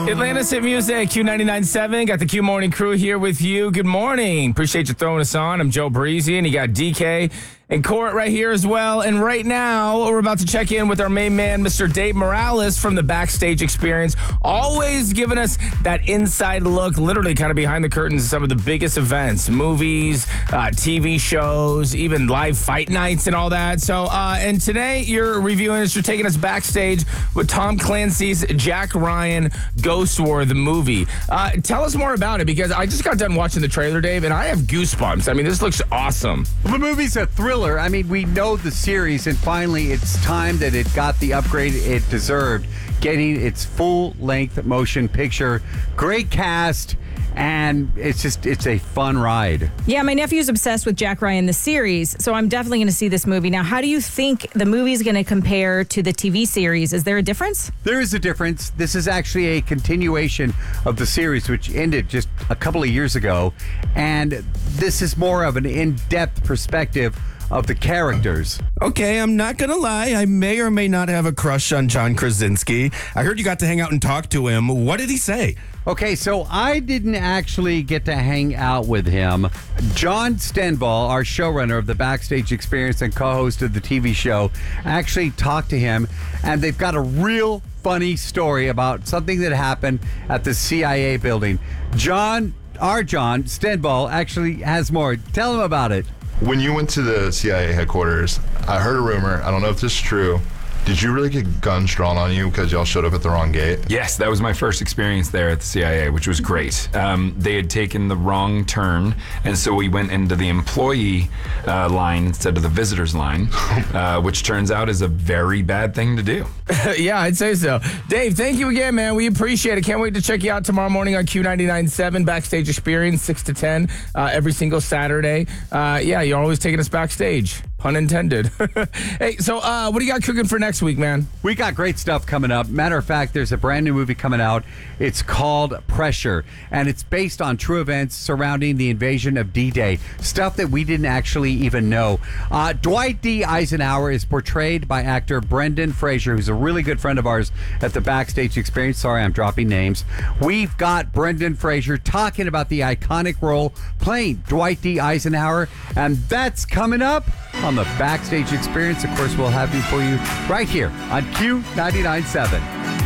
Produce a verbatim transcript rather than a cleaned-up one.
Atlantis Hit Music, Q ninety-nine point seven. Got the Q Morning Crew here with you. Good morning. Appreciate you throwing us on. I'm Joe Breezy, and you got D K and Court right here as well. And right now, we're about to check in with our main man, Mister Dave Morales from the Backstage Experience. Always giving us that inside look, literally kind of behind the curtains of some of the biggest events, movies, uh, T V shows, even live fight nights and all that. So, uh, and today you're reviewing us, you're taking us backstage with Tom Clancy's Jack Ryan Ghost War, the movie. Uh, tell us more about it, because I just got done watching the trailer, Dave, and I have goosebumps. I mean, this looks awesome. Well, the movie's a thriller. I mean, we know the series, and finally it's time that it got the upgrade it deserved, getting its full-length motion picture. Great cast, and it's just, it's a fun ride. Yeah, my nephew's obsessed with Jack Ryan, the series, so I'm definitely going to see this movie. Now, how do you think the movie's going to compare to the T V series? Is there a difference? There is a difference. This is actually a continuation of the series, which ended just a couple of years ago, and this is more of an in-depth perspective of the characters. Okay, I'm not gonna lie. I may or may not have a crush on John Krasinski. I heard you got to hang out and talk to him. What did he say? Okay, so I didn't actually get to hang out with him. John Stenvall, our showrunner of the Backstage Experience and co-host of the T V show, actually talked to him, and they've got a real funny story about something that happened at the C I A building. John, our John Stenvall, actually has more. Tell him about it. When you went to the C I A headquarters, I heard a rumor. I don't know if this is true. Did you really get guns drawn on you because y'all showed up at the wrong gate? Yes, that was my first experience there at the C I A, which was great. Um, they had taken the wrong turn, and so we went into the employee uh, line instead of the visitors line, uh, which turns out is a very bad thing to do. Yeah, I'd say so. Dave, thank you again, man. We appreciate it. Can't wait to check you out tomorrow morning on Q ninety-nine point seven, Backstage Experience, six to ten, uh, every single Saturday. Uh, yeah, you're always taking us backstage. Pun intended. Hey, so uh, what do you got cooking for next week, man? We got great stuff coming up. Matter of fact, there's a brand new movie coming out. It's called Pressure, and it's based on true events surrounding the invasion of D-Day, stuff that we didn't actually even know. Uh, Dwight D. Eisenhower is portrayed by actor Brendan Fraser, who's a really good friend of ours at the Backstage Experience. Sorry, I'm dropping names. We've got Brendan Fraser talking about the iconic role playing Dwight D. Eisenhower, and that's coming up on the Backstage Experience. Of course, we'll have you for you right here on Q ninety-nine point seven.